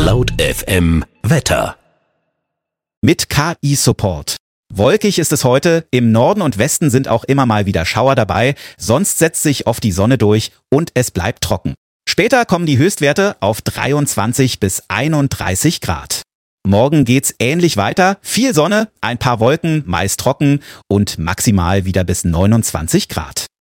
Laut FM Wetter. Mit KI-Support. Wolkig ist es heute, im Norden und Westen sind auch immer mal wieder Schauer dabei, sonst setzt sich oft die Sonne durch und es bleibt trocken. Später kommen die Höchstwerte auf 23 bis 31 Grad. Morgen geht's ähnlich weiter, viel Sonne, ein paar Wolken, meist trocken und maximal wieder bis 29 Grad.